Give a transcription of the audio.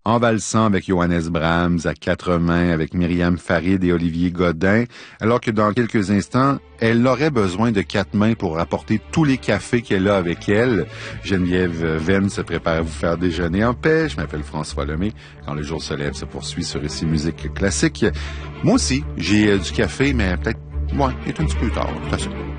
en valsant avec Johannes Brahms, à quatre mains avec Myriam Farid et Olivier Godin, alors que dans quelques instants, elle aurait besoin de quatre mains pour apporter tous les cafés qu'elle a avec elle. Geneviève Venn se prépare à vous faire déjeuner en paix. Je m'appelle François Lemay. Quand le jour se lève, se poursuit sur Ici Musique Classique. Moi aussi, j'ai du café, mais peut-être, il est un petit peu tard, de toute façon.